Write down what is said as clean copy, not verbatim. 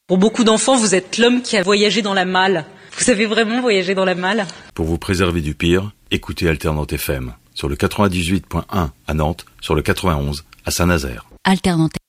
Pour beaucoup d'enfants, vous êtes l'homme qui a voyagé dans la malle. Vous avez vraiment voyagé dans la malle? Pour vous préserver du pire, écoutez Alternante FM. Sur le 98.1 à Nantes, sur le 91 à Saint-Nazaire. Alternante.